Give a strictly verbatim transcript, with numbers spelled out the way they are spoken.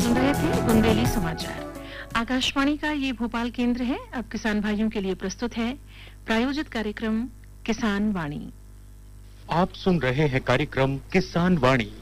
सुन रहे थे बुंदेली समाचार। आकाशवाणी का ये भोपाल केंद्र है। अब किसान भाइयों के लिए प्रस्तुत है प्रायोजित कार्यक्रम किसान वाणी। आप सुन रहे हैं कार्यक्रम किसान वाणी।